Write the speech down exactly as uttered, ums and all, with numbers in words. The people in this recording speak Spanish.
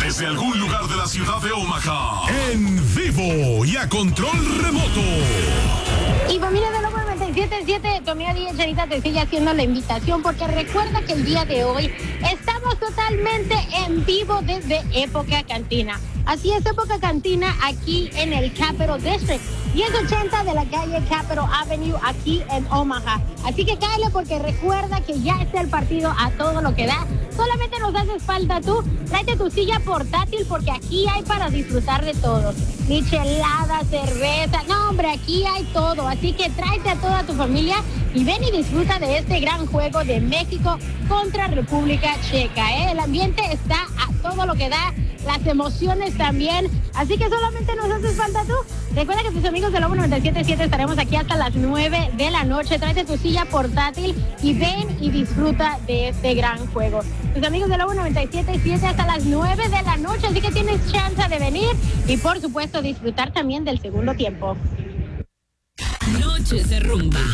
Desde algún lugar de la ciudad de Omaha, en vivo y a control remoto. Y familia de Lobo noventa y siete punto siete, tu amiga D J Charita te sigue haciendo la invitación porque recuerda que el día de hoy estamos totalmente en vivo desde Época Cantina. Así es, Época Cantina aquí en el Capital District, diez ochenta de la calle Capital Avenue aquí en Omaha. Así que cáele porque recuerda que ya está el partido a todo lo que da. Solamente nos haces falta tú, tráete tu silla portátil porque aquí hay para disfrutar de todo. Michelada, cerveza, no hombre, aquí hay todo. Así que tráete a toda tu familia y ven y disfruta de este gran juego de México contra República Checa, ¿eh? El ambiente está a todo lo que da, las emociones también. Así que solamente nos haces falta tú. Recuerda que tus amigos de Lobo noventa y siete punto siete estaremos aquí hasta las nueve de la noche. Tráete tu silla portátil y ven y disfruta de este gran juego. Tus amigos de Lobo noventa y siete punto siete hasta las nueve de la noche, así que tienes chance de venir y por supuesto disfrutar también del segundo tiempo. Noches de rumba.